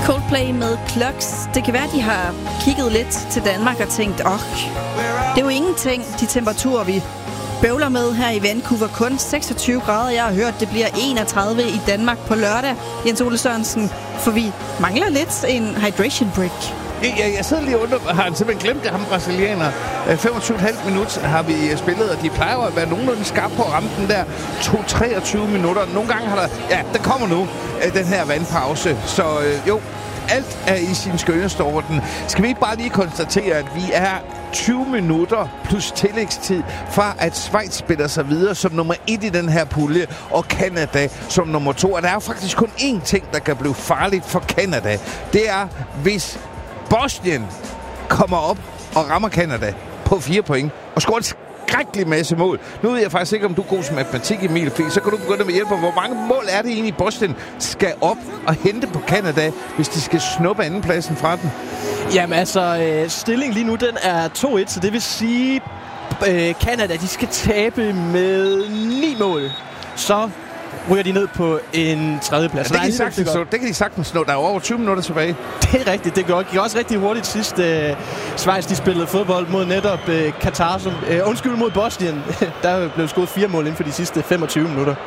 Coldplay med Clocks. Det kan være, de har kigget lidt til Danmark og tænkt, det er jo ingenting, de temperaturer, vi bøvler med her i Vancouver. Kun 26 grader. Jeg har hørt, det bliver 31 i Danmark på lørdag, Jens Ole Sørensen, for vi mangler lidt en hydration break. Jeg sidder lige under, har han simpelthen glemt det, ham brasilianer. 25,5 minutter har vi spillet, og de plejer at være nogenlunde skarpe på at ramme den der 23 minutter. Nogle gange har der kommer nu, den her vandpause. Så jo, alt er i sin skønneste orden. Skal vi ikke bare lige konstatere, at vi er 20 minutter plus tillægstid fra, at Schweiz spiller sig videre som nummer 1 i den her pulje, og Canada som nummer 2. Og der er jo faktisk kun én ting, der kan blive farligt for Canada. Det er, hvis Bosnien kommer op og rammer Canada på 4 point og scorer en skrækkelig masse mål. Nu ved jeg faktisk ikke, om du er god som matematik, Emil, fordi så kan du begynde med hjælp på, hvor mange mål er det egentlig, Bosnien skal op og hente på Canada, hvis de skal snuppe andenpladsen fra den? Jamen altså, stillingen lige nu, den er 2-1, så det vil sige, Canada, de skal tabe med 9 mål. Så ryger de ned på en tredjeplads. Ja, det kan de sagtens nå. Der er over 20 minutter tilbage. Det er rigtigt. Det gik også rigtig hurtigt sidst. Schweiz, de spillede fodbold mod netop Katar. Mod Bosnien. Der blev skudt 4 mål inden for de sidste 25 minutter.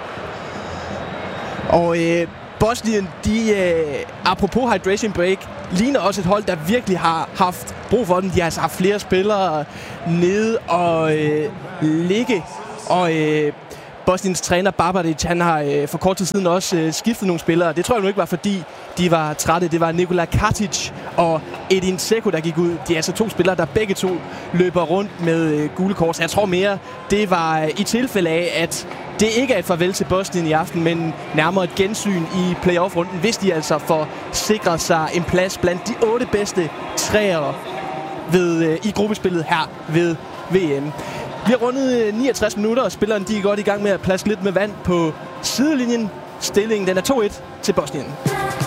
Og Bosnien, de apropos hydration break, ligner også et hold, der virkelig har haft brug for den. De har altså haft flere spillere nede og ligge. Og Bosniens træner Barbaric, han har for kort tid siden også skiftet nogle spillere. Det tror jeg nu ikke var, fordi de var trætte. Det var Nikola Katic og Edin Dzeko, der gik ud. De er altså 2 spillere, der begge to løber rundt med gule kort. Så jeg tror mere, det var i tilfælde af, at det ikke er et farvel til Bosnien i aften, men nærmere et gensyn i playoff-runden, hvis de altså får sikret sig en plads blandt de 8 bedste træere i gruppespillet her ved VM. Vi har rundet 69 minutter, og spillerne de er godt i gang med at plaske lidt med vand på sidelinjen. Stillingen den er 2-1 til Bosnien.